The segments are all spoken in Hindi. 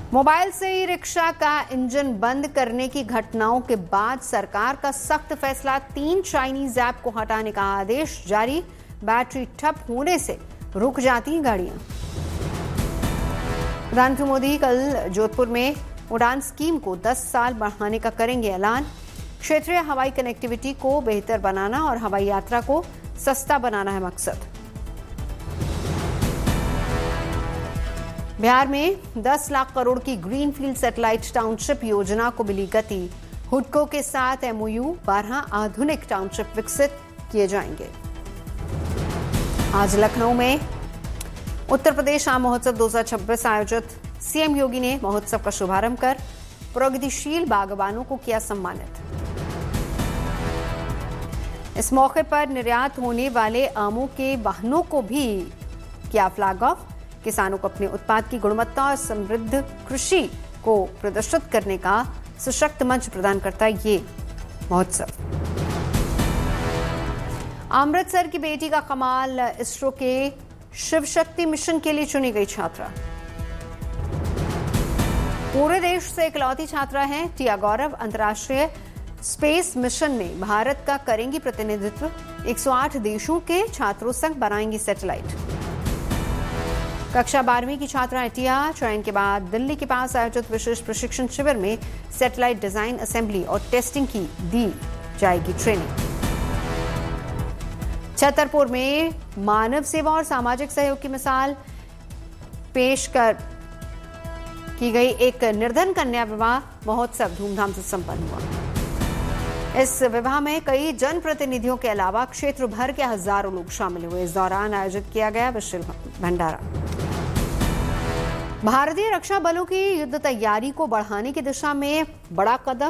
मोबाइल से ही रिक्शा का इंजन बंद करने की घटनाओं के बाद सरकार का सख्त फैसला, 3 चाइनीज ऐप को हटाने का आदेश जारी। बैटरी ठप होने से रुक जाती गाड़ियां। प्रधानमंत्री मोदी कल जोधपुर में उड़ान स्कीम को 10 साल बढ़ाने का करेंगे ऐलान। क्षेत्रीय हवाई कनेक्टिविटी को बेहतर बनाना और हवाई यात्रा को सस्ता बनाना है मकसद। बिहार में 10 लाख करोड़ की ग्रीनफील्ड सैटेलाइट टाउनशिप योजना को मिली गति। हुडको के साथ एमओयू, 12 आधुनिक टाउनशिप विकसित किए जाएंगे। आज लखनऊ में उत्तर प्रदेश आम महोत्सव 2026 आयोजित। सीएम योगी ने महोत्सव का शुभारंभ कर प्रगतिशील बागवानों को किया सम्मानित। इस मौके पर निर्यात होने वाले आमों के वाहनों को भी किया फ्लैग ऑफ। किसानों को अपने उत्पाद की गुणवत्ता और समृद्ध कृषि को प्रदर्शित करने का सशक्त मंच प्रदान करता है ये महोत्सव। अमृतसर की बेटी का कमाल, इसरो के शिव शक्ति मिशन के लिए चुनी गई छात्रा। पूरे देश से इकलौती छात्रा हैं टिया गौरव। अंतर्राष्ट्रीय स्पेस मिशन में भारत का करेंगी प्रतिनिधित्व। 108 देशों के छात्रों संग बनाएंगी सैटेलाइट। कक्षा 12वीं की छात्रा टिया चयन के बाद दिल्ली के पास आयोजित विशेष प्रशिक्षण शिविर में सैटेलाइट डिजाइन, असेंबली और टेस्टिंग की दी जाएगी ट्रेनिंग। छतरपुर में मानव सेवा और सामाजिक सहयोग की मिसाल पेश कर की गई एक निर्धन कन्या विवाह महोत्सव धूमधाम से संपन्न हुआ। इस विवाह में कई जनप्रतिनिधियों के अलावा क्षेत्र भर के हजारों लोग शामिल हुए। इस दौरान आयोजित किया गया विशाल भंडारा। भारतीय रक्षा बलों की युद्ध तैयारी को बढ़ाने की दिशा में बड़ा कदम।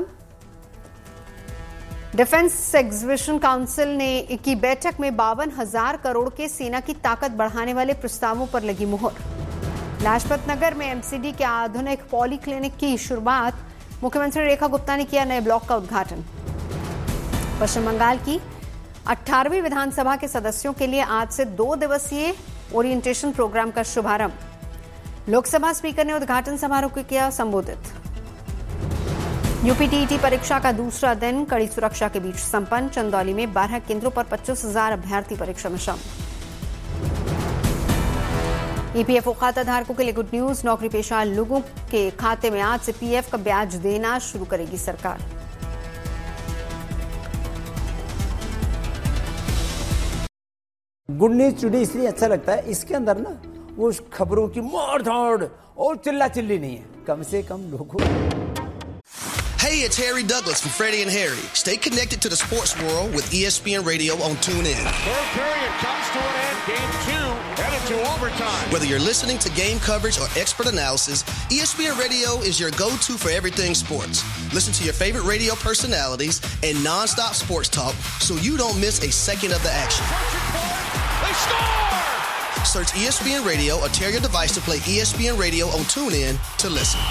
डिफेंस एग्जीबिशन काउंसिल ने की बैठक में 52,000 करोड़ के सेना की ताकत बढ़ाने वाले प्रस्तावों पर लगी मुहर। लाजपत नगर में एमसीडी के आधुनिक पॉली क्लिनिक की शुरुआत। मुख्यमंत्री रेखा गुप्ता ने किया नए ब्लॉक का उद्घाटन। पश्चिम बंगाल की 18वीं विधानसभा के सदस्यों के लिए आज से 2 दिवसीय ओरिएंटेशन प्रोग्राम का शुभारंभ। लोकसभा स्पीकर ने उद्घाटन समारोह को किया संबोधित। यूपीटीईटी परीक्षा का दूसरा दिन कड़ी सुरक्षा के बीच संपन्न। चंदौली में 12 केंद्रों पर 25,000 अभ्यर्थी परीक्षा में शामिल। ईपीएफओ खाता धारकों के लिए गुड न्यूज। नौकरी पेशा लोगों के खाते में आज से पीएफ का ब्याज देना शुरू करेगी सरकार। गुड न्यूज टुडे इसलिए अच्छा लगता है, इसके अंदर ना वो खबरों की मार धाड़ और चिल्ला चिल्ली नहीं है, कम से कम लोगों। Hey, it's Harry Douglas from Freddie and Harry. Stay connected to the sports world with ESPN Radio on TuneIn. Third period comes to an end. Game 2 headed to overtime. Whether you're listening to game coverage or expert analysis, ESPN Radio is your go-to for everything sports. Listen to your favorite radio personalities and non-stop sports talk so you don't miss a second of the action. They score! Search ESPN Radio or tear your device to play ESPN Radio on TuneIn to listen.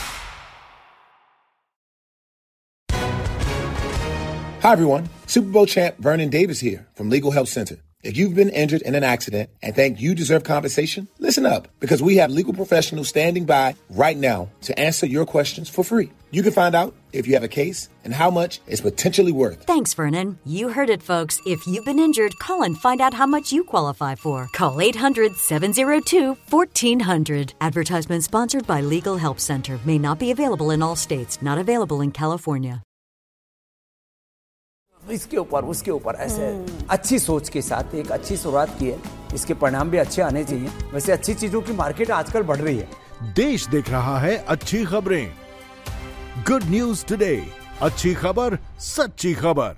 Hi, everyone. Super Bowl champ Vernon Davis here from Legal Help Center. If you've been injured in an accident and think you deserve compensation, listen up, because we have legal professionals standing by right now to answer your questions for free. You can find out if you have a case and how much it's potentially worth. Thanks, Vernon. You heard it, folks. If you've been injured, call and find out how much you qualify for. Call 800-702-1400. Advertisement sponsored by Legal Help Center. May not be available in all states. Not available in California. इसके ऊपर उसके ऊपर ऐसे अच्छी सोच के साथ एक अच्छी शुरुआत की है। इसके परिणाम भी अच्छे आने चाहिए। वैसे अच्छी चीजों की मार्केट आजकल बढ़ रही है। देश देख रहा है अच्छी खबरें। Good news today. अच्छी खबर, सच्ची खबर।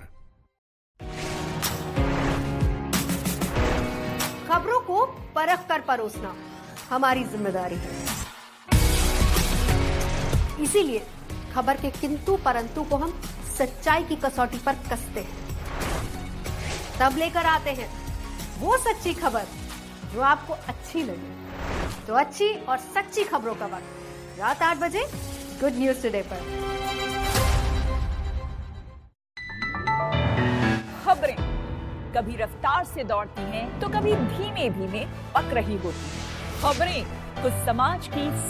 खबरों को परख कर परोसना हमारी जिम्मेदारी है। इसीलिए खबर के किंतु परंतु को हम सच्चाई की कसौटी पर कसते हैं, तब लेकर आते हैं वो सच्ची खबर जो आपको अच्छी लगे। तो अच्छी और सच्ची खबरों का वक्त रात 8 बजे गुड न्यूज टुडे पर। खबरें कभी रफ्तार से दौड़ती हैं तो कभी धीमे धीमे पक रही होती हैं। खबरें कुछ समाज की